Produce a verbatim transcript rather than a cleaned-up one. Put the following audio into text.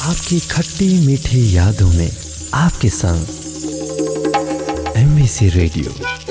आपकी खट्टी मीठी यादों में आपके संग एमबीसी रेडियो।